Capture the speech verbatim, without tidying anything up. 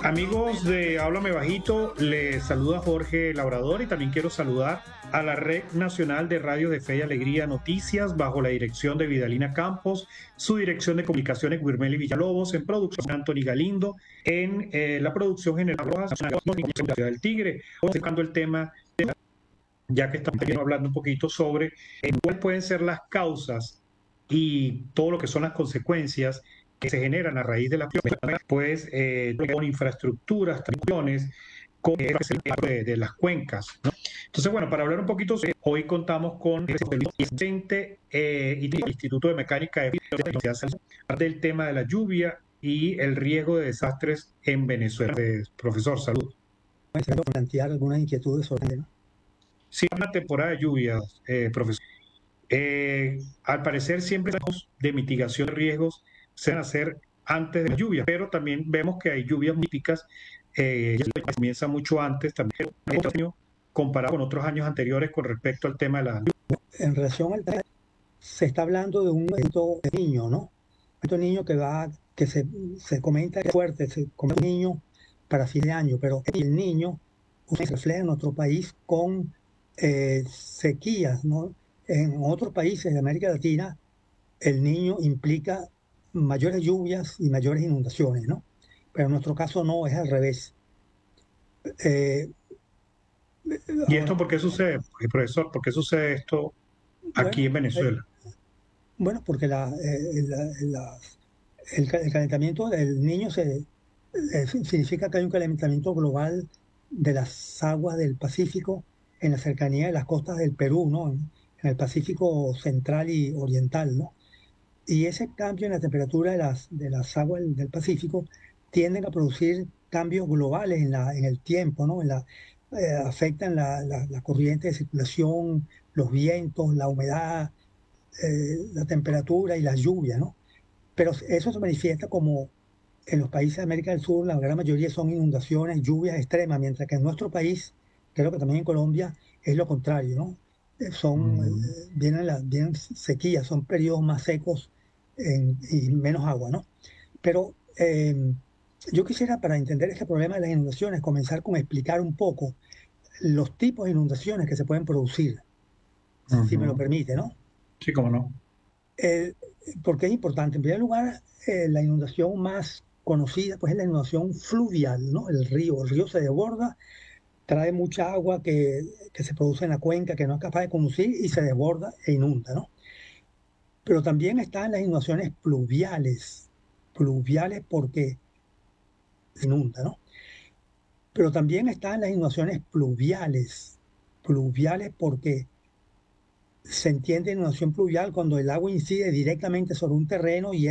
Amigos de Háblame Bajito, les saluda Jorge Labrador y también quiero saludar a la Red Nacional de Radio de Fe y Alegría Noticias bajo la dirección de Vidalina Campos, su dirección de comunicaciones Guirmeli Villalobos, en producción Anthony Galindo, en eh, la producción general Rojas, Ciudad del Tigre, buscando el tema, ya que estamos hablando un poquito sobre eh, cuáles pueden ser las causas y todo lo que son las consecuencias que se generan a raíz de la pues eh, con infraestructuras, transiciones, con de, de las cuencas, ¿no? Entonces, bueno, para hablar un poquito, hoy contamos con el docente eh, y del Instituto de Mecánica de del tema de la lluvia y el riesgo de desastres en Venezuela. Eh, profesor, salud. Plantear algunas inquietudes sobre, ¿no? Sí, una temporada de lluvias, eh, profesor. Eh, al parecer siempre los de mitigación de riesgos se van a hacer antes de la lluvia, pero también vemos que hay lluvias míticas, eh, comienza mucho antes, también comparado con otros años anteriores con respecto al tema de la lluvia. En relación al tema, se está hablando de un evento niño, ¿no? Un evento niño que va, que se, se comenta que es fuerte, se comenta un niño para fin de año, pero el niño se refleja en nuestro país con eh, sequías, ¿no? En otros países de América Latina, el niño implica mayores lluvias y mayores inundaciones, ¿no? Pero en nuestro caso no, es al revés. Eh, ¿Y ahora, esto por qué sucede, profesor? ¿Por qué sucede esto aquí bueno, en eh, Venezuela? bueno, porque la, eh, la- la- el, ca- el calentamiento del niño se, eh, significa que hay un calentamiento global de las aguas del Pacífico en la cercanía de las costas del Perú, ¿no? En, en el Pacífico central y oriental, ¿no? Y ese cambio en la temperatura de las, de las aguas del, del Pacífico tienden a producir cambios globales en, la, en el tiempo, ¿no? En la, eh, afectan la, la, la corriente de circulación, los vientos, la humedad, eh, la temperatura y la lluvia, ¿no? Pero eso se manifiesta como en los países de América del Sur, la gran mayoría son inundaciones, lluvias extremas, mientras que en nuestro país, creo que también en Colombia, es lo contrario, ¿no? Eh, Son, Mm. eh, vienen, las, vienen sequías, son periodos más secos en- y menos agua, ¿no? Pero eh, yo quisiera, para entender este problema de las inundaciones, comenzar con explicar un poco los tipos de inundaciones que se pueden producir, si me lo Ujú. permite, ¿no? Sí, cómo no. Eh, porque es importante. En primer lugar, eh, la inundación más conocida pues es la inundación fluvial, ¿no? El río, el río se desborda, trae mucha agua que, que se produce en la cuenca que no es capaz de conducir y se desborda e inunda, ¿no? Pero también están las inundaciones pluviales, pluviales porque se inunda, ¿no? Pero también están las inundaciones pluviales, pluviales porque se entiende inundación pluvial cuando el agua incide directamente sobre un terreno y